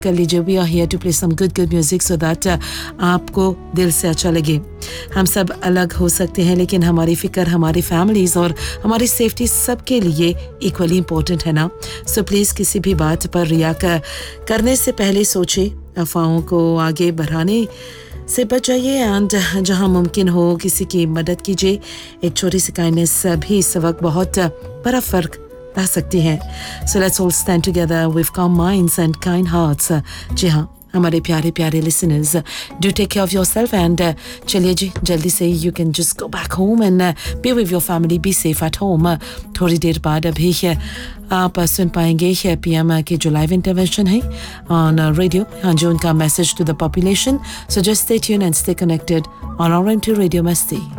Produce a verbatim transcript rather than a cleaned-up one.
कर लीजिए. We are here to play some good good music so that आपको दिल से अच्छा लगे. हम सब अलग हो सकते हैं लेकिन हमारी फिक्र, हमारी फैमिलीज और हमारी सेफ्टी सबके लिए इक्वली इम्पोर्टेंट है ना. सो प्लीज़ किसी भी बात पर रिया करने से पहले सोचें, अफवाहों को आगे बढ़ाने से बचाइए एंड जहां मुमकिन हो किसी की मदद कीजिए. एक छोटी सी काइंडनेस भी इस वक्त बहुत बड़ा फ़र्क ला सकती है. So let's all stand together with काम माइंड्स एंड काइंड हार्ट्स. जी हाँ हमारे प्यारे प्यारे listeners, do take care of yourself and चलिए जी जल्दी से you can just go back home and be with your family, be safe at home. थोड़ी देर बाद अभी आप सुन पाएंगे पीएम की जो लाइव इंटरवेंशन है ऑन रेडियो. हाँ जी, उनका message to the population. So just stay tuned and stay connected on our radio मस्ती.